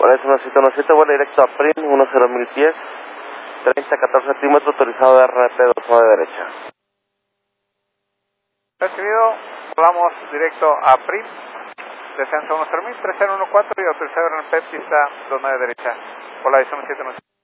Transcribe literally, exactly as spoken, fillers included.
Hola, es uno siete uno siete, vuelo directo a Prim, uno cero mil pies, treinta catorce centímetros, autorizado de R P dos a de derecha. Recibido, volamos directo a Prim, descenso uno cero mil, tres cero uno cuatro y autorizado R P pista dos nueve derecha. Hola, es uno siete uno siete.